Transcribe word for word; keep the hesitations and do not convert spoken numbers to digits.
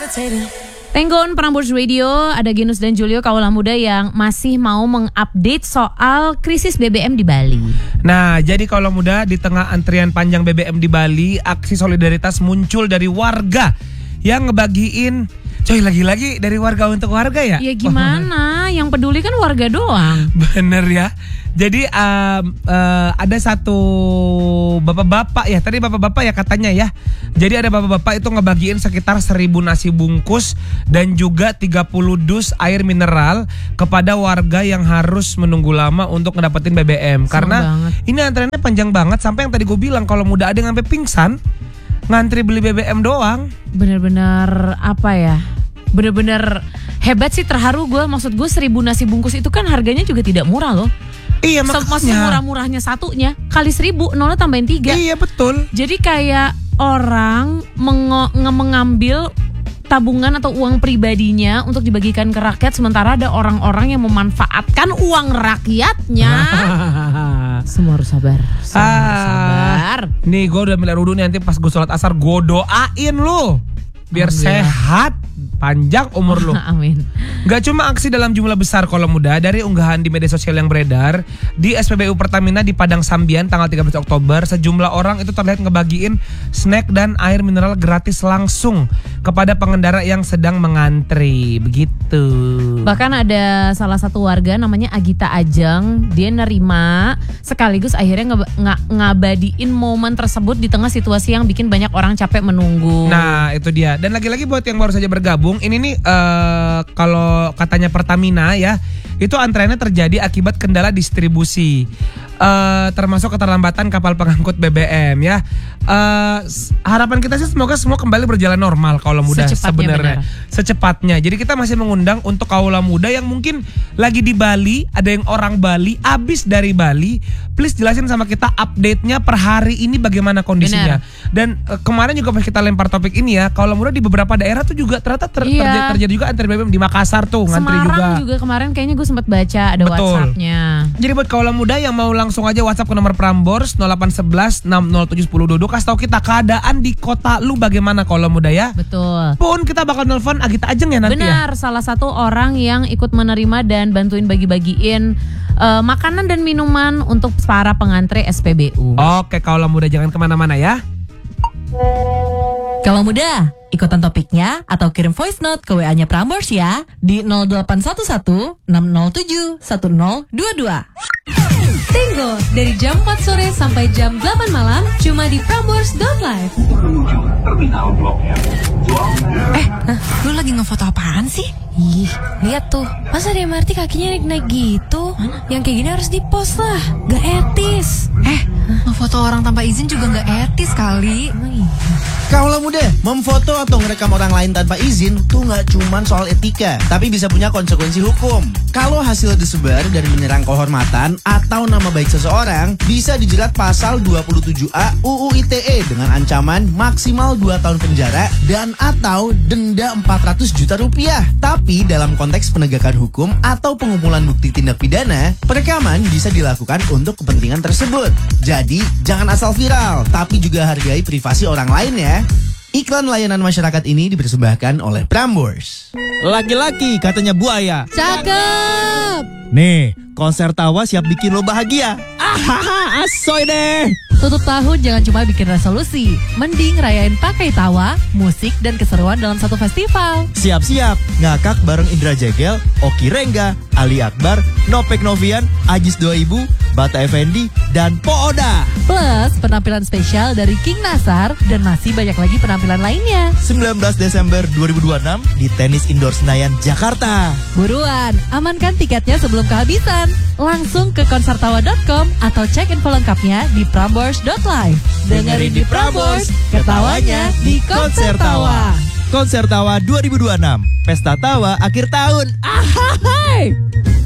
Tenggon Prambors Radio, ada Genus dan Julio Kaula Muda yang masih mau mengupdate soal krisis B B M di Bali. Nah, jadi Kaula Muda, di tengah antrian panjang B B M di Bali, aksi solidaritas muncul dari warga yang ngebagiin. Coy, lagi-lagi dari warga untuk warga ya? Ya gimana, yang peduli kan warga doang. Bener ya. Jadi um, uh, ada satu bapak-bapak ya, tadi bapak-bapak ya katanya ya. Jadi ada bapak-bapak itu ngebagiin sekitar seribu nasi bungkus dan juga tiga puluh dus air mineral kepada warga yang harus menunggu lama untuk ngedapetin B B M. Senang Karena banget. ini antreannya panjang banget, sampai yang tadi gue bilang kalau muda ada yang sampai pingsan ngantri beli B B M doang. Bener-bener apa ya, bener-bener hebat sih, terharu gue. Maksud gue seribu nasi bungkus itu kan harganya juga tidak murah loh. Iya, Se- makanya. Masih murah-murahnya satunya, kali seribu, nolnya tambahin tiga. Iya, betul. Jadi kayak orang mengo- nge- mengambil tabungan atau uang pribadinya untuk dibagikan ke rakyat, sementara ada orang-orang yang memanfaatkan uang rakyatnya. Semua harus sabar. Semua harus sabar. Nih gue udah miliar udu nih, nanti pas gue sholat asar gue doain lu biar sehat, panjang umur lu. Amin. Gak cuma aksi dalam jumlah besar Kaula Muda, dari unggahan di media sosial yang beredar di S P B U Pertamina di Padang Sambian tanggal tiga belas Oktober, sejumlah orang itu terlihat ngebagiin snack dan air mineral gratis langsung kepada pengendara yang sedang mengantri. Begitu. Bahkan ada salah satu warga namanya Agita Ajeng, dia nerima sekaligus akhirnya nge- nga- ngabadiin momen tersebut di tengah situasi yang bikin banyak orang capek menunggu. Nah, itu dia. Dan lagi-lagi buat yang baru saja bergabung, ini nih uh, kalau katanya Pertamina ya, itu antreannya terjadi akibat kendala distribusi, uh, termasuk keterlambatan kapal pengangkut B B M ya. Uh, harapan kita sih semoga semua kembali berjalan normal Kaula Muda sebenarnya secepatnya. Jadi kita masih mengundang untuk Kaula Muda yang mungkin lagi di Bali, ada yang orang Bali, abis dari Bali, please jelasin sama kita update-nya per hari ini bagaimana kondisinya. Bener. Dan uh, kemarin juga pas kita lempar topik ini ya, Kaula Muda di beberapa daerah tuh juga ternyata ter- iya. terjadi, terjadi juga antri B B M di Makassar tuh, ngantri juga. Semarang juga kemarin kayaknya gue sempat baca ada Betul. WhatsApp-nya. Jadi buat Kaula Muda yang mau langsung aja WhatsApp ke nomor Prambors nol delapan satu satu enam nol tujuh satu nol dua dua, kasih tahu kita keadaan di kota lu bagaimana Kaula Muda ya. Betul. Pun kita bakal nelfon Agita Ajeng ya nanti. Benar, ya. salah satu orang yang ikut menerima dan bantuin bagi-bagiin uh, makanan dan minuman untuk para pengantre S P B U. Oke Kaula Muda, jangan kemana-mana ya. Kalau muda, ikutan topiknya atau kirim voice note ke W A-nya Prambors ya di nol delapan satu satu enam nol tujuh satu nol dua dua. Tenggo dari jam empat sore sampai jam delapan malam cuma di prambors dot live. Eh, lu lagi ngefoto apaan sih? Ih, lihat tuh. Masa di M R T kakinya naik-naik gitu? Yang kayak gini harus di-post lah. Gak etis. Eh, ngefoto orang tanpa izin juga gak etis kali. Kaula Muda, memfoto atau ngerekam orang lain tanpa izin tuh nggak cuma soal etika, tapi bisa punya konsekuensi hukum. Kalau hasil disebar dan menyerang kehormatan atau nama baik seseorang, bisa dijerat pasal dua puluh tujuh A U U I T E dengan ancaman maksimal dua tahun penjara dan atau denda empat ratus juta rupiah. Tapi dalam konteks penegakan hukum atau pengumpulan bukti tindak pidana, perekaman bisa dilakukan untuk kepentingan tersebut. Jadi, jangan asal viral, tapi juga hargai privasi orang lain ya. Iklan layanan masyarakat ini dipersembahkan oleh Prambors. Laki-laki katanya buaya. Cakep. Nih, konser tawa siap bikin lo bahagia. Ahaha, asoy deh. Tutup tahun jangan cuma bikin resolusi, mending rayain pakai tawa, musik, dan keseruan dalam satu festival. Siap-siap, ngakak bareng Indra Jegel, Oki Rengga, Ali Akbar, Nopek Novian, Ajis dua ribu, Bata Effendi, dan Po Oda. Plus penampilan spesial dari King Nasar dan masih banyak lagi penampilan lainnya. sembilan belas Desember dua ribu dua puluh enam di Tenis Indoor Senayan, Jakarta. Buruan, amankan tiketnya sebelum kehabisan. Langsung ke konsertawa dot com atau cek info lengkapnya di prambors dot live. Dengerin di Prambors, ketawanya di Konser Tawa. Konser Tawa dua ribu dua puluh enam, Pesta Tawa akhir tahun. Ahai!